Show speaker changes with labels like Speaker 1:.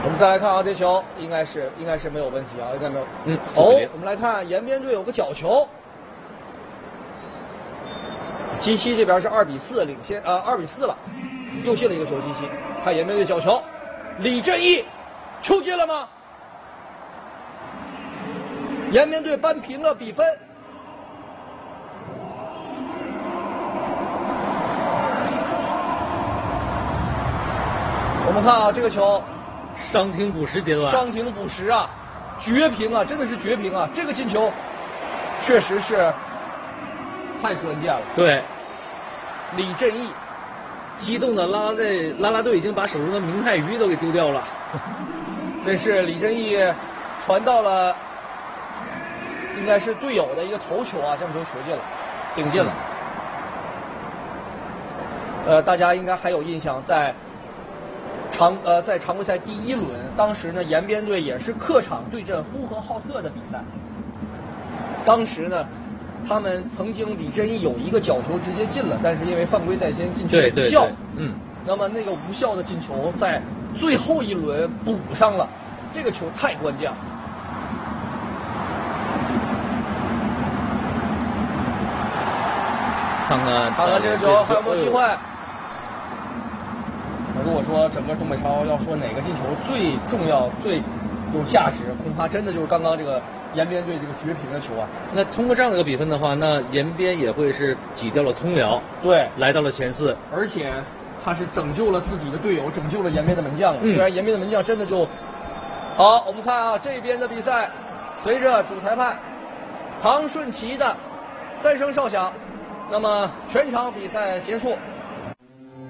Speaker 1: 我们再来看啊，这球应该是没有问题啊，应该没有。我们来看延边队有个角球，基西这边是2比4领先，2比4了，又进了一个球。基西看延边队角球，李振义球进了吗？延边队扳平了比分。我们看啊，这个球。
Speaker 2: 伤停补时阶段，
Speaker 1: 伤停补时啊，绝平啊，真的是绝平啊！这个进球确实是太关键了。
Speaker 2: 对，
Speaker 1: 李振义
Speaker 2: 激动的啦啦队已经把手中的明太鱼都给丢掉了。
Speaker 1: 这是李振义传到了，应该是队友的一个头球啊，将球球进了，顶进了。大家应该还有印象，在常规赛第1轮，当时呢延边队也是客场对阵呼和浩特的比赛。当时呢，他们曾经李振义有一个角球直接进了，但是因为犯规在先，进球无效。那么那个无效的进球在最后1轮补上了，这个球太关键了。
Speaker 2: 看看
Speaker 1: 这个球还有没有机会？如果说整个东北超要说哪个进球最重要、最有价值，恐怕真的就是刚刚这个延边队这个绝平的球啊。
Speaker 2: 那通过这样的一个比分的话，那延边也会是挤掉了通辽，
Speaker 1: 对，
Speaker 2: 来到了前4，
Speaker 1: 而且他是拯救了自己的队友，拯救了延边的门将。不然延边的门将真的就好。我们看啊，这边的比赛，随着主裁判唐顺奇的3声哨响，那么全场比赛结束。